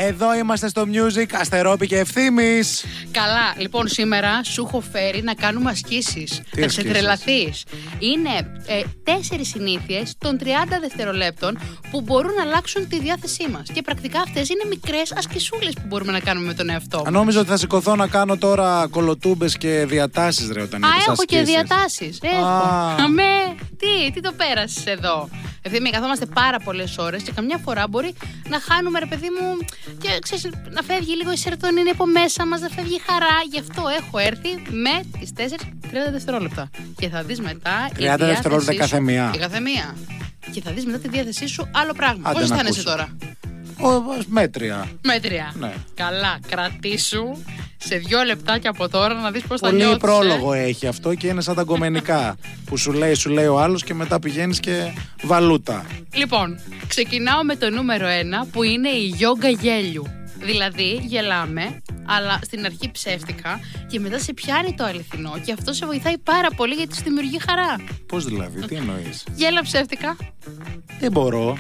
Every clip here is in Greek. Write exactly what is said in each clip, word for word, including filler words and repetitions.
Εδώ είμαστε στο Music, Αστερόπη και Ευθύμης. Καλά, λοιπόν, σήμερα σου έχω φέρει να κάνουμε ασκήσεις. Τι θα ασκήσεις? ξετρελαθείς. Είναι ε, τέσσερις συνήθειες των τριάντα δευτερολέπτων που μπορούν να αλλάξουν τη διάθεσή μας. Και πρακτικά αυτές είναι μικρές ασκησούλες που μπορούμε να κάνουμε με τον εαυτό μας. Νόμιζα ότι θα σηκωθώ να κάνω τώρα κολοτούμπες και διατάσεις, ρε, όταν Α, είναι τις έχω και ασκήσεις. διατάσεις. Έχω. Α. Αμέ, τι, τι το πέρασες εδώ. Ευθύμη, καθόμαστε πάρα πολλές ώρες και καμιά φορά μπορεί να χάνουμε, ρε παιδί μου, και ξέρεις, να φεύγει λίγο η σερωτονίνη από μέσα μας, να φεύγει η χαρά. Γι' αυτό έχω έρθει με τις τέσσερις τριάντα δευτερόλεπτα. Και θα δεις μετά. τριάντα δευτερόλεπτα κάθε μία. Η κάθε μία. Και θα δεις μετά τη διάθεσή σου άλλο πράγμα. Άντε Πώς να αισθάνεσαι ακούσω. τώρα? Ο, μέτρια. Μέτρια. Ναι. Καλά, κρατήσου σε δύο λεπτάκια από τώρα να δεις πώς θα Πολύ νιώθεις. πρόλογο έχει αυτό και είναι σαν τα γκομενικά που σου λέει, σου λέει ο άλλος και μετά πηγαίνεις και βαλούτα. Λοιπόν, ξεκινάω με το νούμερο ένα που είναι η γιόγκα γέλιου. Δηλαδή γελάμε, αλλά στην αρχή ψεύτικα και μετά σε πιάνει το αληθινό και αυτό σε βοηθάει πάρα πολύ γιατί σου δημιουργεί χαρά. Πώς δηλαδή, τι εννοείς? Γέλα ψεύτικα. Δεν μπορώ.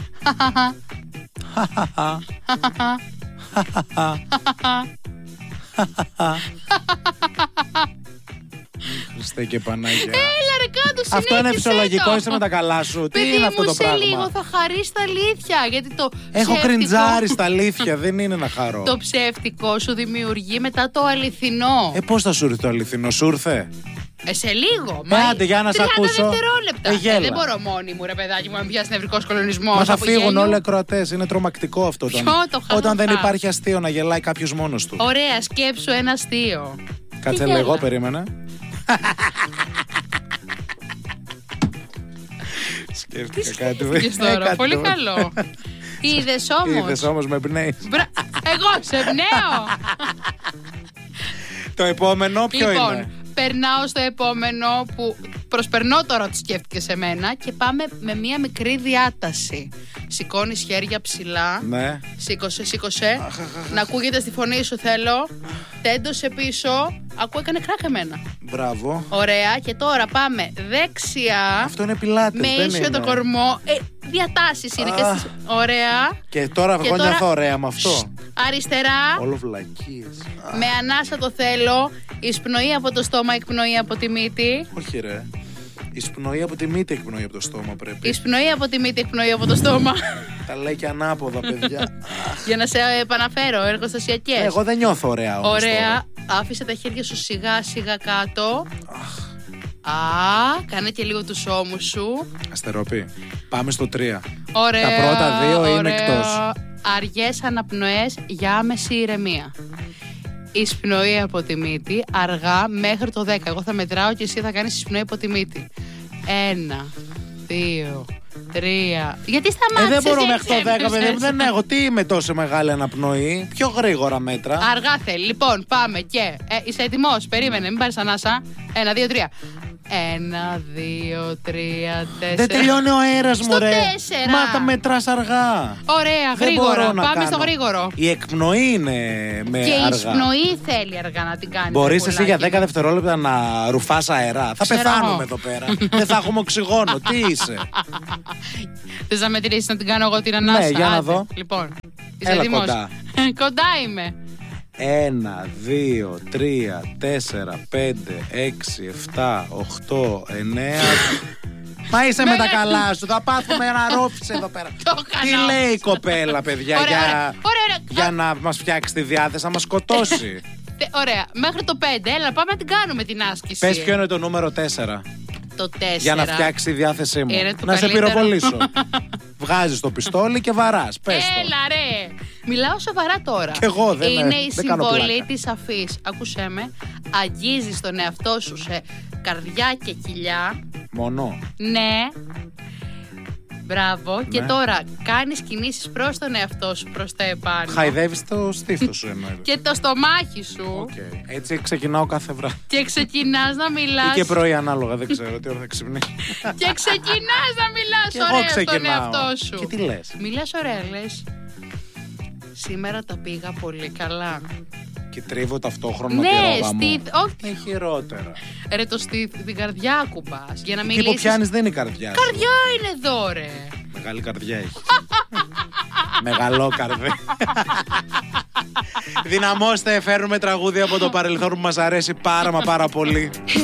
Χριστέ και Πανάγια. Έλα ρε κάτω, συνέχισε. Αυτό είναι φυσιολογικό, το. είσαι με τα καλά σου. Τι Παιδί είναι αυτό μου, το σε πράγμα? λίγο θα χαρείς τα αλήθεια. Γιατί το Έχω ψεύτικο- κριντζάρει στα αλήθεια, δεν είναι να χαρώ. Το ψεύτικο σου δημιουργεί μετά το αληθινό. Ε, πώς θα σου ήρθε το αληθινό, σου ήρθε? Ε, σε λίγο. Ε, άντε, για να σ' τριάντα ακούσω. δευτερόλεπτα. Ε, γέλα. δεν μπορώ μόνη μου, ρε παιδάκι μου, να πιάσει νευρικός κολονισμός. Μα θα από φύγουν γέλιο. όλοι οι ακροατές. Είναι τρομακτικό αυτό. Όταν, Ποιο το χα- όταν δεν χα. υπάρχει αστείο να γελάει κάποιος μόνος του. Ωραία, σκέψου ένα αστείο. Κάτσε Τι λίγο, γέλα. περίμενε. Σκέφτηκα κάτι. Σκέφτηκες Ε, τώρα, κάτι πολύ το- καλό. Είδες όμως. Είδες όμως με πνέεις. Μπρα- Εγώ σε εμπνέω. Το επόμενο ποιο Λοιπόν, είναι? περνάω στο επόμενο που προσπερνώ τώρα ότι σκέφτηκες εμένα και πάμε με μία μικρή διάταση. Σηκώνεις χέρια ψηλά. Ναι. Σήκωσε, σήκωσε. Να ακούγεται στη φωνή σου θέλω. Τέντωσε πίσω. Ακούω, έκανε κράκ εμένα. Μπράβο. Ωραία. Και τώρα πάμε δεξιά. Αυτό είναι πιλάτες, Με δεν ίσιο είναι. το κορμό. Ε, διατάσεις είναι και Αχ. στις... Ωραία. Και τώρα Και εγώ τώρα- νιώθω ωραία με αυτό. Αριστερά. Όλο βλακίες. Με ανάσα το θέλω. Εισπνοή από το στόμα, εκπνοή από τη μύτη. Όχι ρε. Εισπνοή από τη μύτη, εκπνοή από το στόμα πρέπει. Εισπνοή από τη μύτη, εκπνοή από το στόμα. Τα λέει και ανάποδα, παιδιά. Για να σε επαναφέρω, εργοστασιακές. Εγώ δεν νιώθω ωραία όμως Ωραία. τώρα. Άφησε τα χέρια σου σιγά σιγά κάτω. Α, κάνε και λίγο τους ώμους σου. Αστερόπη. Πάμε στο τρία. Ωραία. Τα πρώτα δύο είναι ωραία. εκτός. Αργές αναπνοές για άμεση ηρεμία. Εισπνοή από τη μύτη, αργά μέχρι το δέκα. Εγώ θα μετράω και εσύ θα κάνεις εισπνοή από τη μύτη. Ένα, δύο, τρία. Γιατί Ε, σταμάτησες? δεν μπορώ και μέχρι το δέκα, ξέπνευσες? παιδί μου. Δεν έχω. Τι είμαι τόσο μεγάλη αναπνοή. Πιο γρήγορα μέτρα. Αργά θέλει. Λοιπόν, πάμε και. Ε, είσαι έτοιμος? Περίμενε, μην πάρεις ανάσα. Ένα, δύο, τρία. Ένα, δύο, τρία, τέσσερα. Δεν τελειώνει ο αέρας μου, Στο ρε. τέσσερα. Μα τα μετράς αργά. Ωραία, Δεν μπορώ γρήγορα. να Πάμε κάνω. στο γρήγορο. Η εκπνοή είναι με Και η αργά. εισπνοή θέλει αργά να την κάνει. Μπορείς εσύ για δέκα δευτερόλεπτα να ρουφάς αερά. Θα Ξέρω πεθάνουμε εγώ. εδώ πέρα. Δεν θα έχουμε οξυγόνο. Τι είσαι? Θες να μετρήσεις να την κάνω εγώ την ανάσα? Ναι, για να Άντε. δω. Λοιπόν, είσαι Έλα έτοιμος? κοντά. Κοντά είμαι. Ένα, δύο, τρία, τέσσερα, πέντε, έξι, εφτά, οχτώ, εννέα. Μα είσαι με τα καλά σου. Θα πάθουμε ένα ρόφισε εδώ πέρα. Το Τι έκανα. λέει η κοπέλα, παιδιά, Ωραία, για, ωραία, ωραία, ωραία. για να μας φτιάξει τη διάθεση, να μας σκοτώσει. Τε- Ωραία, μέχρι το πέντε, έλα πάμε να την κάνουμε την άσκηση. Πες ποιο είναι το νούμερο τέσσερα. Το τέσσερα. Για να φτιάξει τη διάθεσή μου. Είναι το Να σε καλύτερο. πυροβολήσω. Βγάζεις το πιστόλι και βαράς. Πες το. Έλα ρε. Μιλάω σοβαρά τώρα. Κι εγώ, δεν- Είναι η δεν κάνω συμβολή πλάκα. της αφής. Άκουσέ με. Αγγίζεις τον εαυτό σου σε καρδιά και κοιλιά. Μόνο. Ναι. Μπράβο. Και Ναι. τώρα κάνεις κινήσεις προς τον εαυτό σου, προς τα επάνω. Χαϊδεύεις το στήθο σου εννοείται. Και το στομάχι σου. Οκ. Έτσι ξεκινάω κάθε βράδυ. Και ξεκινάς να Ή μιλάς. και πρωί ανάλογα, δεν ξέρω τι ώρα θα ξυπνήσει. Και ξεκινάς να μιλάς Και εγώ ωραία στον ξεκινάω. εαυτό σου. Και τι λες? Μιλάς ωραία, λες. Σήμερα τα πήγα πολύ καλά. Και τρίβω ταυτόχρονα Ναι, τη ρόβα μου. στη... όχι, Είναι χειρότερα. ρε, το στη... την καρδιά ακουμπάς για να Εκεί που μιλήσεις. πιάνεις δεν είναι η καρδιά σου. Καρδιά είναι εδώ, ρε. Μεγάλη καρδιά έχει. Μεγαλό καρδί. Δυναμώστε, φέρνουμε τραγούδια από το παρελθόν που μας αρέσει πάρα μα πάρα πολύ.